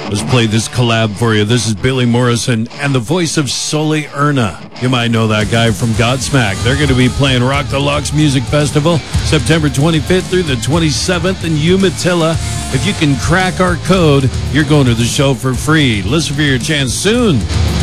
Let's play this collab for you. This is Billy Morrison and the voice of Soli Erna. You might know that guy from Godsmack. They're going to be playing Rock the Locks Music Festival September 25th through the 27th in Umatilla. If you can crack our code, you're going to the show for free. Listen for your chance soon.